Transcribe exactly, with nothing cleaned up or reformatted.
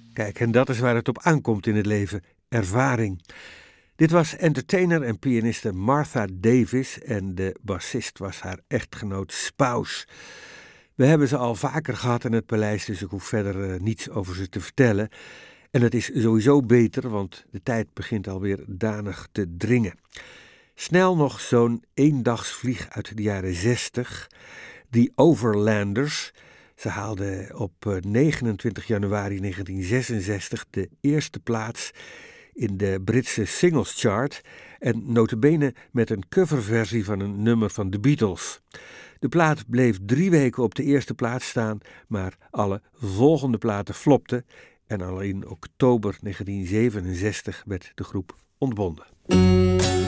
Kijk, en dat is waar het op aankomt in het leven: ervaring. Dit was entertainer en pianiste Martha Davis en de bassist was haar echtgenoot Spouse. We hebben ze al vaker gehad in het paleis, dus ik hoef verder uh, niets over ze te vertellen. En dat is sowieso beter, want de tijd begint alweer danig te dringen. Snel nog zo'n eendagsvlieg uit de jaren zestig. The Overlanders. Ze haalden op negenentwintig januari negentien zesenzestig de eerste plaats in de Britse singles chart en nota bene met een coverversie van een nummer van de Beatles. De plaat bleef drie weken op de eerste plaats staan, maar alle volgende platen flopten en al in oktober negentien zevenenzestig werd de groep ontbonden.